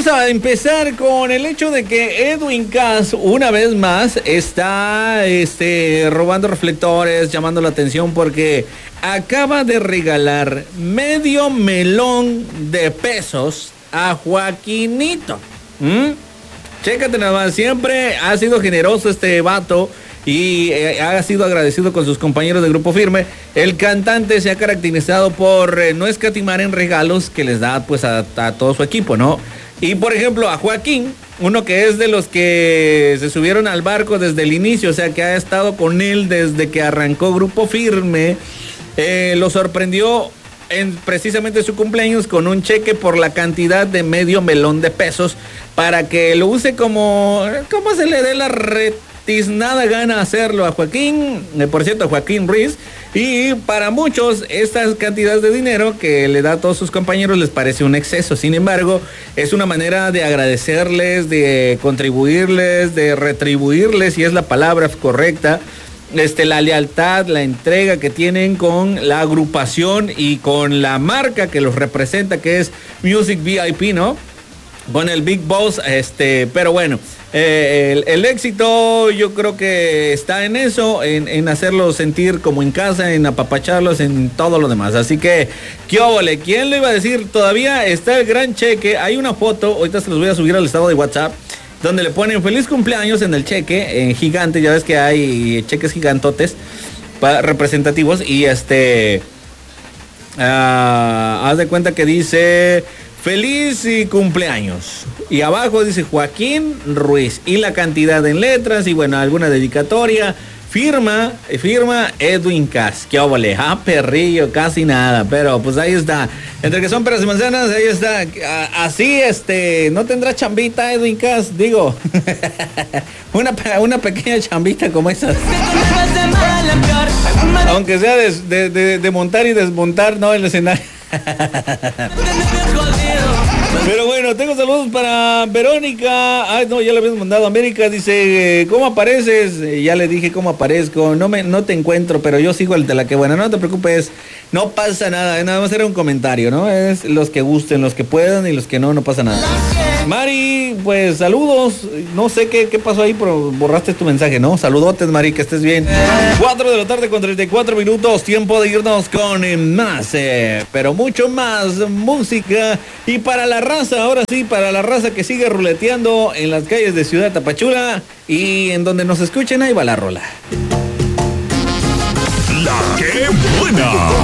vamos a empezar con el hecho de que Edwin Cass una vez más está robando reflectores, llamando la atención porque acaba de regalar medio melón de pesos a Joaquinito. Chécate nada más, siempre ha sido generoso este vato y ha sido agradecido con sus compañeros de Grupo Firme. El cantante se ha caracterizado por no escatimar en regalos que les da pues a todo su equipo, ¿no? Y por ejemplo a Joaquín, uno que es de los que se subieron al barco desde el inicio, o sea que ha estado con él desde que arrancó Grupo Firme, lo sorprendió en precisamente su cumpleaños con un cheque por la cantidad de medio melón de pesos para que lo use como se le dé la retiznada gana hacerlo a Joaquín, por cierto, Joaquín Ruiz. Y para muchos estas cantidades de dinero que le da a todos sus compañeros les parece un exceso. Sin embargo, es una manera de agradecerles, de contribuirles, de retribuirles, si es la palabra correcta, la lealtad, la entrega que tienen con la agrupación y con la marca que los representa, que es Music VIP, ¿no? Con el Big Boss, pero bueno, el éxito yo creo que está en eso, en hacerlos sentir como en casa, en apapacharlos, en todo lo demás. Así que, ¿qué óvole? ¿Quién lo iba a decir? Todavía está el gran cheque. Hay una foto, ahorita se los voy a subir al estado de WhatsApp, donde le ponen feliz cumpleaños en el cheque, en gigante. Ya ves que hay cheques gigantotes representativos. Y haz de cuenta que dice feliz y cumpleaños. Y abajo dice Joaquín Ruiz. Y la cantidad en letras y bueno, alguna dedicatoria. Firma Edwin Cass. Qué óvole, perrillo, casi nada. Pero pues ahí está. Entre que son peras y manzanas, ahí está. Así, no tendrá chambita Edwin Cass, digo. una pequeña chambita como esas. Aunque sea de montar y desmontar, no, el escenario. Pero bueno, tengo saludos para Verónica. Ay, no, ya le habíamos mandado. América dice, ¿cómo apareces? Ya le dije cómo aparezco. No te encuentro, pero yo sigo el de la que buena. No te preocupes, no pasa nada. Nada más era un comentario, ¿no? Es los que gusten, los que puedan y los que no pasa nada. Mari, pues saludos. No sé qué pasó ahí, pero borraste tu mensaje, ¿no? Saludotes, Mari, que estés bien. 4 de la tarde con 34 minutos. Tiempo de irnos con más, pero mucho más música. Y para la raza, ahora sí, para la raza que sigue ruleteando en las calles de Ciudad Tapachula y en donde nos escuchen, ahí va la rola. La que buena.